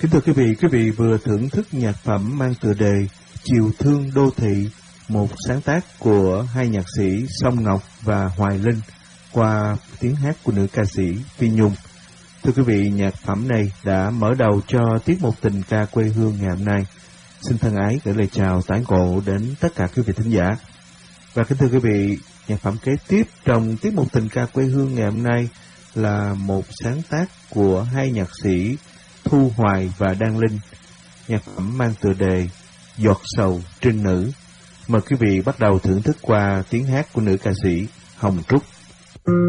Kính thưa quý vị vừa thưởng thức nhạc phẩm mang tựa đề Chiều Thương Đô Thị, một sáng tác của hai nhạc sĩ Song Ngọc và Hoài Linh qua tiếng hát của nữ ca sĩ Phi Nhung. Thưa quý vị, nhạc phẩm này đã mở đầu cho tiết mục tình ca quê hương ngày hôm nay. Xin thân ái gửi lời chào tán ngộ đến tất cả quý vị thính giả. Và kính thưa quý vị, nhạc phẩm kế tiếp trong tiết mục tình ca quê hương ngày hôm nay là một sáng tác của hai nhạc sĩ Thu Hoài và Đan Linh. Nhạc phẩm mang tựa đề Giọt Sầu Trinh Nữ. Mời quý vị bắt đầu thưởng thức qua tiếng hát của nữ ca sĩ Hồng Trúc.